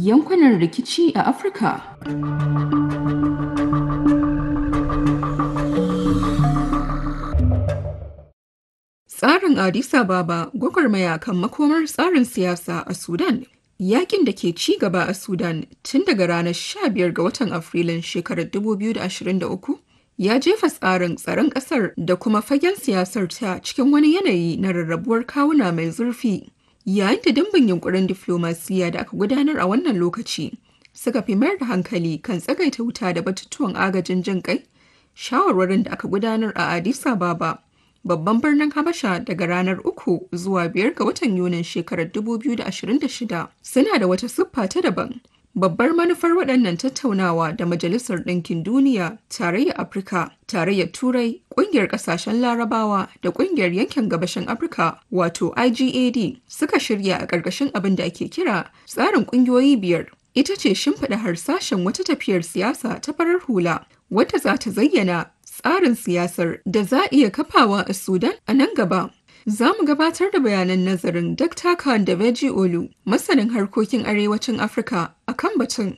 yankunan rikici a Afirka. Tsarin Addis Ababa gwagwarmaya kan makomar tsarin siyasa a Sudan. Yakin da ke ci gaba a Sudan tun daga ranar 15 ga watan Afrilun shekarar 2023 ya jefa tsarin tsaron ƙasar da kuma fagen siyasar ta cikin wani yanayi na rarrabuwar kawuna mai zurfi. Yayin da dimbin yunkurin diflomasiyya da aka gudanar a wannan lokaci suka fi mayar da hankali kan tsagaita wuta da batutuwan agajin jin kai, shawarwarin da aka gudanar a Addis Ababa, babban birnin Habasha daga ranar 3 zuwa 5 ga watan Yunin shekarar 2026 suna da wata siffa ta daban. Babbar manufar waɗannan tattaunawa da Majalisar Ɗinkin Duniya, Tarayyar Afirka, Tarayyar Turai, Ƙungiyar Ƙasashen Larabawa da Ƙungiyar Yankin Gabashin Afirka wato IGAD suka shirya a ƙarƙashin abin da ake kira tsarin ƙungiyoyi biyar. Ita ce shimfiɗa harsashen wata tafiyar siyasa ta farar hula wadda za ta zayyana tsarin siyasar da za a iya kafawa a Sudan a nan gaba. Za mu gabatar da bayanan nazarin Dr. Khan Daveji Olu, masanin harkokin arewacin Afirka a kan batun.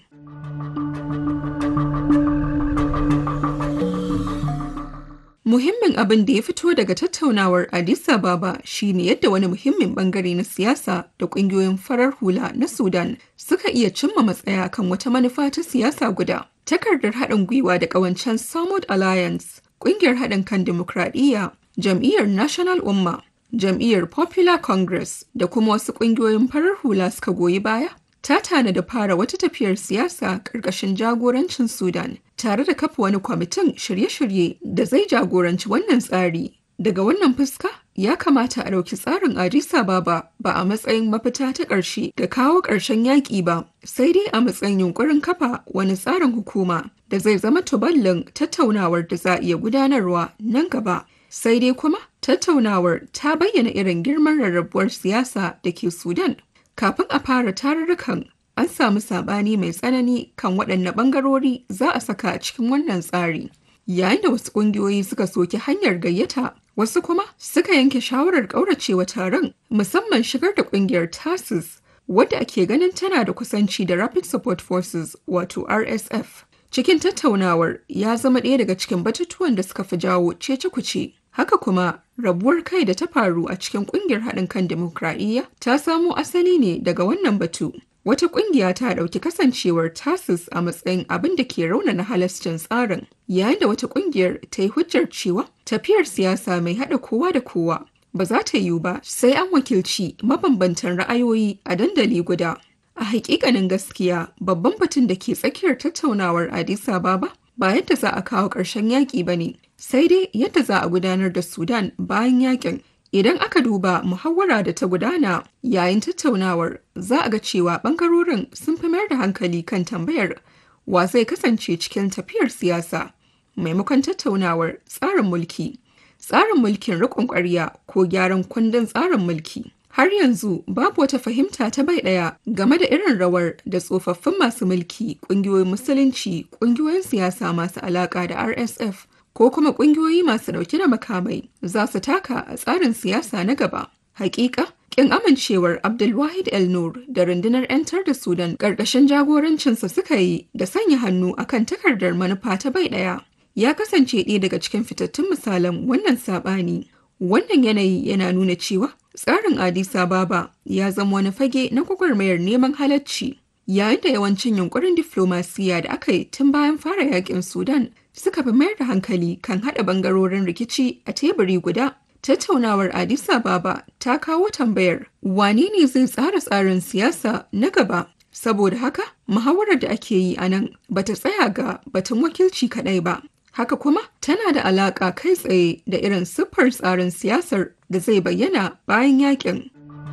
Muhimmin abin da ya fito daga tattaunawar Addis Ababa shine yadda wani muhimmin bangare na siyasa da ƙungiyoyin farar hula na Sudan suka iya cimma matsaya kan wata manufa ta siyasa guda. Takardar haɗin gwiwa da ƙawancen Samud Alliance, ƙungiyar haɗin kan dimokuraɗiyya, jam'iyyar National Umma, jam'iyyar Popular Congress da kuma wasu ƙungiyoyin farar hula suka goyi baya, ta tanada fara wata tafiyar siyasa ƙarƙashin jagorancin Sudan, tare da kafa wani kwamitin shirye-shirye da zai jagoranci wannan tsari. Daga wannan fuska, ya kamata a ɗauki tsarin Addis Ababa ba a matsayin mafita ta ƙarshe ga kawo ƙarshen yaƙi ba, sai dai a matsayin yunƙurin kafa wani tsarin hukuma da zai zama tuballin tattaunawar da za a iya gudanarwa nan gaba. Sai dai kuma tattaunawar ta bayyana irin girman rarrabuwar siyasa da ke Sudan. Kafin a fara tarurrukan, an samu saɓani mai tsanani kan waɗanne ɓangarori za a saka a cikin wannan tsari. Yayin da wasu ƙungiyoyi suka soki hanyar gayyata, wasu kuma suka yanke shawarar ƙauracewa taron, musamman shigar da ƙungiyar TASIS, wadda ake ganin tana da kusanci da Rapid Support Forces wato RSF. Cikin tattaunawar ya zama ɗaya daga cikin batutuwan da suka fi jawo cece-kuce. Haka kuma, rabuwar kai da ta faru a cikin ƙungiyar haɗin kan dimokuraɗiyya ta samo asali ne daga wannan batu. Wata ƙungiya ta ɗauki kasancewar TASIS a matsayin abin da ke raunana halascin tsarin, yayin da wata ƙungiyar ta yi hujjar cewa tafiyar siyasa mai haɗa kowa da kowa ba za ta yiwu ba sai an wakilci mabambantan ra'ayoyi a dandali guda. A haƙiƙanin gaskiya, babban batun da ke tsakiyar tattaunawar Addis Ababa ba yadda za a kawo ƙarshen yaƙi ba ne, sai dai yadda za a gudanar da Sudan bayan yaƙin. Idan aka duba muhawara da ta gudana yayin tattaunawar, za a ga cewa ɓangarorin sun fi mayar da hankali kan tambayar wa zai kasance cikin tafiyar siyasa maimakon tattaunawar tsarin mulki, tsarin mulkin riƙon ƙwarya ko gyaran kundin tsarin mulki. Har yanzu babu wata fahimta ta bai ɗaya game da irin rawar da tsofaffin masu mulki, ƙungiyoyin musulunci, ƙungiyoyin siyasa masu alaƙa da RSF ko kuma ƙungiyoyi masu ɗauke da makamai za su taka a tsarin siyasa na gaba. Hakika, ƙin amincewar Abdulwahid El-Nur da rundunar 'yantar da Sudan ƙarƙashin jagorancinsa suka yi da sanya hannu akan takardar manufa ta bai ɗaya ya kasance ɗaya daga cikin fitattun misalan wannan saɓani. Wannan yanayi yana nuna cewa tsarin Addis Ababa ya zama wani fage na gwagwarmayar neman halacci, yayin da yawancin yunkurin diflomasiyya da aka yi tun bayan fara yakin Sudan suka fi mayar da hankali kan haɗa bangarorin rikici a teburi guda. Tattaunawar Addis Ababa ta kawo tambayar wane ne zai tsara tsarin siyasa na gaba. Saboda haka, muhawarar da ake yi a nan bata tsaya ga batun wakilci kaɗai ba. Haka kuma tana da alaƙa kai tsaye da irin siffar tsarin siyasar da zai bayyana bayan yakin.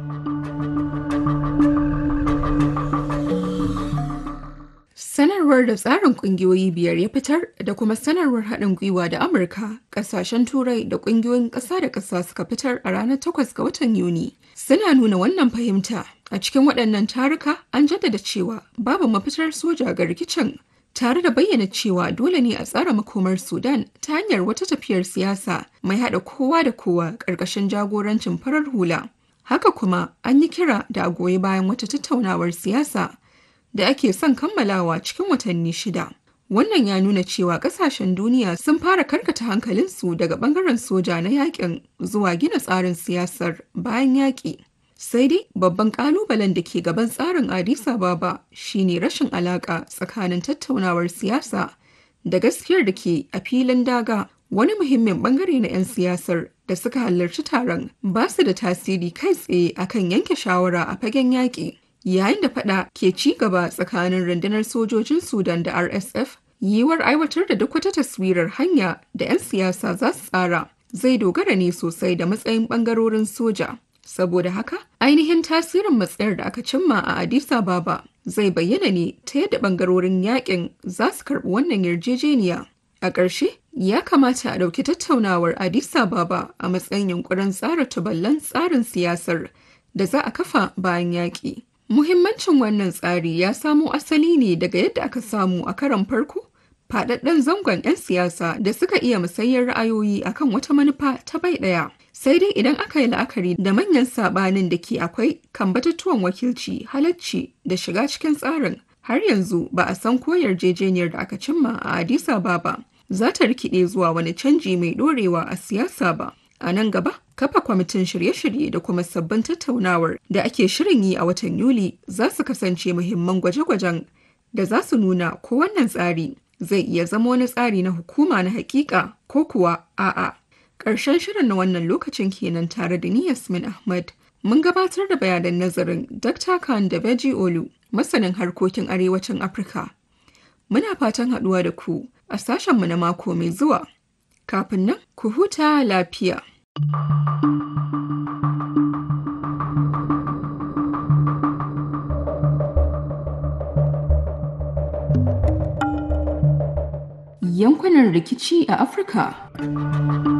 Sanarwar da tsarin ƙungiyoyi biyar ya fitar da kuma sanarwar haɗin gwiwa da Amurka, ƙasashen Turai da ƙungiyoyin ƙasa da ƙasa suka fitar a ranar 8 ga watan Yuni suna nuna wannan fahimta. A cikin waɗannan taruka an jaddada cewa babu mafitar soja ga rikicin, tare da bayyana cewa dole ne a tsara makomar Sudan ta hanyar wata tafiyar siyasa mai haɗa kowa da kowa ƙarƙashin jagorancin farar hula. Haka kuma an yi kira da a goyi bayan wata tattaunawar siyasa da ake son kammalawa cikin watanni 6. Wannan ya nuna cewa ƙasashen duniya sun fara karkata hankalinsu daga ɓangaren soja na yaƙin zuwa gina tsarin siyasar bayan yaƙi. Sai dai babban ƙalubalen da ke gaban tsarin Addis Ababa shine rashin alaƙa tsakanin tattaunawar siyasa da gaskiyar da ke a filin daga. Wani muhimmin ɓangare na 'yan siyasar da suka halarci taron ba su da tasiri kai tsaye akan yanke shawara a fagen yaƙi. Yayin da fada ke ci gaba tsakanin rundunar sojojin Sudan da RSF, yiwuwar aiwatar da duk wata taswirar hanya da 'yan siyasa za su tsara zai dogara ne sosai da matsayin bangarorin soja. Saboda haka, ainihin tasirin matsayar da aka cimma a Addis Ababa zai bayyana ne ta yadda bangarorin yakin za su karɓi wannan yarjejeniya. A ƙarshe, ya kamata a ɗauki tattaunawar Addis Ababa a matsayin yunkurin tsara tuballan tsarin siyasar da za a kafa bayan yaƙi. Muhimmancin wannan tsari ya samo asali ne daga yadda aka samu a karon farko faɗaɗɗen zangon 'yan siyasa da suka iya musayar ra'ayoyi akan wata manufa ta bai ɗaya. Sai dai idan aka yi la'akari da manyan saɓanin da ke akwai kan batutuwan wakilci, halacci da shiga cikin tsarin, har yanzu ba a san ko yarjejeniyar da aka cimma a Addis Ababa za ta rikide zuwa wani canji mai ɗorewa a siyasa ba. A nan gaba, kafa kwamitin shirye-shirye da kuma sabbin tattaunawar da ake shirin yi a watan Yuli za su kasance muhimman gwaje-gwajen da za su nuna ko wannan tsari zai iya zama wani tsari na hukuma na hakika ko kuwa a'a. Ƙarshen shirin na wannan lokacin kenan tare da ni Yasmin Ahmad. Mun gabatar da bayanan nazarin Dr. Khan da Beji Olu, masanin harkokin arewacin Afirka. Muna fatan haɗuwa da ku a sashenmu na mako mai zuwa. Kafin nan, ku huta lafiya. Yankunan rikici a Afirka.